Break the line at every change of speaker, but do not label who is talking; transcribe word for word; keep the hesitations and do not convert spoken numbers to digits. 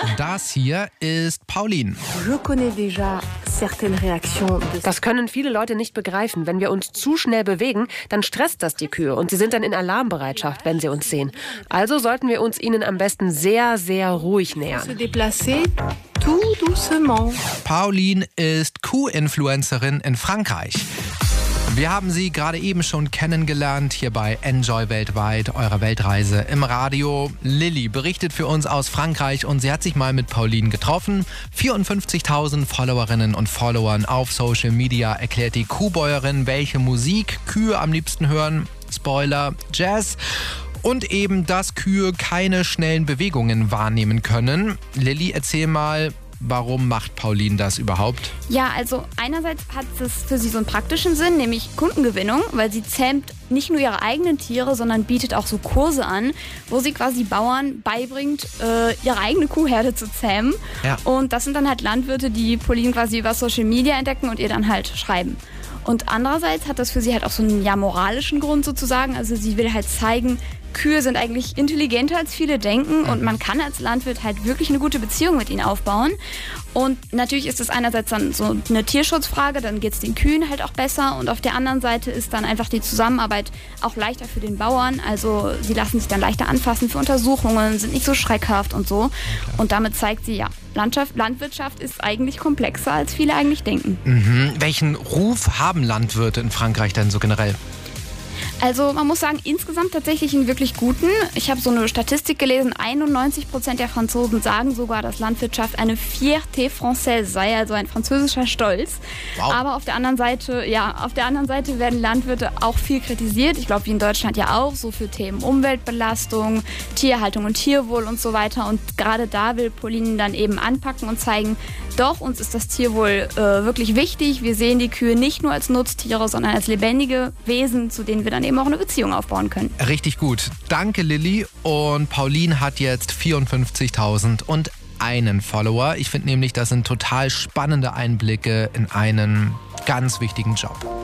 Das hier ist Pauline.
Das können viele Leute nicht begreifen. Wenn wir uns zu schnell bewegen, dann stresst das die Kühe und sie sind dann in Alarmbereitschaft, wenn sie uns sehen. Also sollten wir uns ihnen am besten sehr, sehr ruhig nähern.
Pauline ist Kuh-Influencerin in Frankreich. Wir haben sie gerade eben schon kennengelernt, hier bei Enjoy Weltweit, eurer Weltreise im Radio. Lilly berichtet für uns aus Frankreich und sie hat sich mal mit Pauline getroffen. vierundfünfzigtausend Followerinnen und Followern auf Social Media erklärt die Kuhbäuerin, welche Musik Kühe am liebsten hören. Spoiler, Jazz. Und eben, dass Kühe keine schnellen Bewegungen wahrnehmen können. Lilly, erzähl mal, warum macht Pauline das überhaupt?
Ja, also einerseits hat es für sie so einen praktischen Sinn, nämlich Kundengewinnung, weil sie zähmt nicht nur ihre eigenen Tiere, sondern bietet auch so Kurse an, wo sie quasi Bauern beibringt, äh, ihre eigene Kuhherde zu zähmen. Ja. Und das sind dann halt Landwirte, die Pauline quasi über Social Media entdecken und ihr dann halt schreiben. Und andererseits hat das für sie halt auch so einen ja, moralischen Grund sozusagen. Also sie will halt zeigen, Kühe sind eigentlich intelligenter als viele denken und man kann als Landwirt halt wirklich eine gute Beziehung mit ihnen aufbauen. Und natürlich ist es einerseits dann so eine Tierschutzfrage, dann geht es den Kühen halt auch besser und auf der anderen Seite ist dann einfach die Zusammenarbeit auch leichter für den Bauern. Also sie lassen sich dann leichter anfassen für Untersuchungen, sind nicht so schreckhaft und so. Und damit zeigt sie, ja, Landschaft, Landwirtschaft ist eigentlich komplexer, als viele eigentlich denken.
Mhm. Welchen Ruf haben Landwirte in Frankreich denn so generell?
Also man muss sagen, insgesamt tatsächlich einen wirklich guten. Ich habe so eine Statistik gelesen, einundneunzig Prozent der Franzosen sagen sogar, dass Landwirtschaft eine Fierté française sei, also ein französischer Stolz. Wow. Aber auf der anderen Seite, ja, auf der anderen Seite werden Landwirte auch viel kritisiert. Ich glaube, wie in Deutschland ja auch, so für Themen Umweltbelastung, Tierhaltung und Tierwohl und so weiter. Und gerade da will Pauline dann eben anpacken und zeigen, doch, uns ist das Tierwohl äh, wirklich wichtig. Wir sehen die Kühe nicht nur als Nutztiere, sondern als lebendige Wesen, zu denen wir dann eben auch eine Beziehung aufbauen können.
Richtig gut. Danke, Lilly. Und Pauline hat jetzt vierundfünfzigtausend und einen Follower. Ich finde nämlich, das sind total spannende Einblicke in einen ganz wichtigen Job.